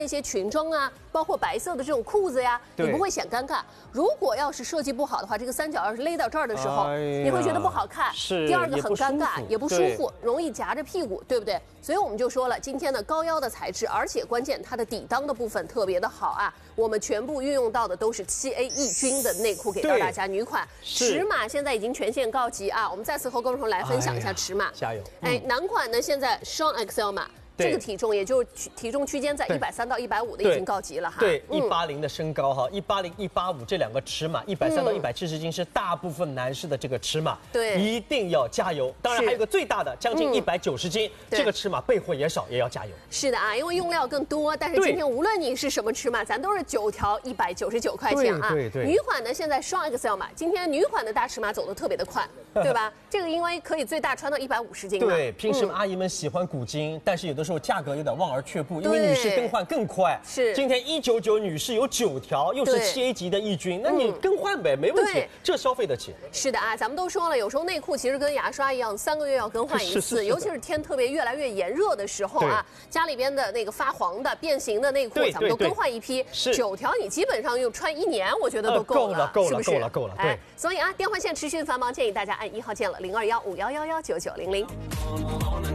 那些裙装啊，包括白色的这种裤子呀，你不会显尴尬。如果要是设计不好的话，这个三角要是勒到这儿的时候，你会觉得不好看。 是。 第二个很尴尬，也不舒服，容易夹着屁股，对不对？所以我们就说了，今天的高腰的材质，而且关键它的底裆的部分特别的好啊。我们全部运用到的都是7A 抑菌的内裤给到大家。女款尺码现在已经全线告急啊！我们再次和观众来分享一下尺码。 加油！ 男款呢现在双 XL 码。这个体重也就是体重区间在130到150的已经告急了哈。 对，180的身高哈，180、185这两个尺码，130到170斤是大部分男士的这个尺码。 对， 一定要加油。当然还有个最大的，将近190斤，这个尺码备货也少，也要加油。 是的啊，因为用料更多。但是今天无论你是什么尺码，咱都是9条199块钱啊。 对。 女款呢现在双 XL 码，今天女款的大尺码走的特别的快，对吧？这个因为可以最大穿到150斤嘛。 对，平时阿姨们喜欢古今，但是有的时候价格有点望而却步，因为女士更换更快。 是， 今天199女士有9条，又是7A 级的抑菌，那你更换呗，没问题，这消费得起。 是的啊，咱们都说了，有时候内裤其实跟牙刷一样，3个月要更换一次，尤其是天特别越来越炎热的时候啊，家里边的那个发黄的、变形的内裤，咱们都更换一批。9条你基本上用穿1年，我觉得都够了，是不是？ 够了。对， 所以啊，电话线持续繁忙，建议大家按1号键了，0215111990。